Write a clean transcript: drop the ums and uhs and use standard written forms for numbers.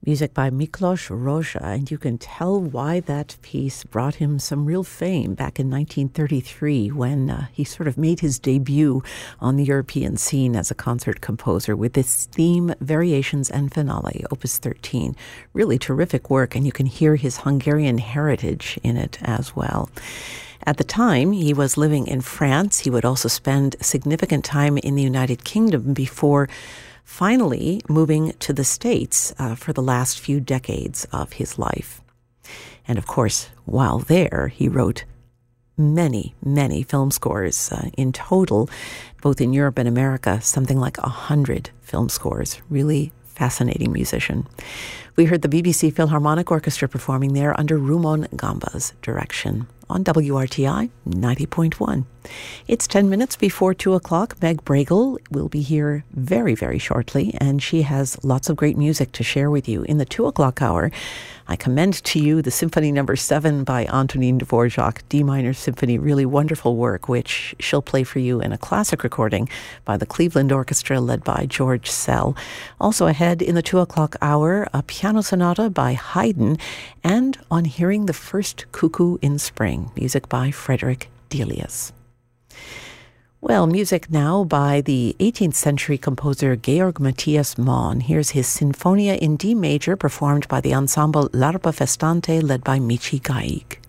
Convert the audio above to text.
Music by Miklos Rozsa, and you can tell why that piece brought him some real fame back in 1933 when he sort of made his debut on the European scene as a concert composer with this theme, Variations and Finale, Opus 13. Really terrific work, and you can hear his Hungarian heritage in it as well. At the time, he was living in France. He would also spend significant time in the United Kingdom before finally moving to the States for the last few decades of his life. And of course, while there, he wrote many, many film scores. In total, both in Europe and America, something like 100 film scores. Really fascinating musician. We heard the BBC Philharmonic Orchestra performing there under Rumon Gamba's direction on WRTI 90.1. It's 10 minutes before 2 o'clock. Meg Bragel will be here very, very shortly, and she has lots of great music to share with you. In the 2 o'clock hour, I commend to you the Symphony No. 7 by Antonin Dvorak, D minor symphony, really wonderful work, which she'll play for you in a classic recording by the Cleveland Orchestra led by George Sell. Also ahead in the 2 o'clock hour, a piano sonata by Haydn, and on hearing the first cuckoo in spring, music by Frederick Delius. Well, music now by the 18th century composer Georg Matthias Mann. Here's his Sinfonia in D major performed by the ensemble L'Arpa Festante led by Michi Gaig.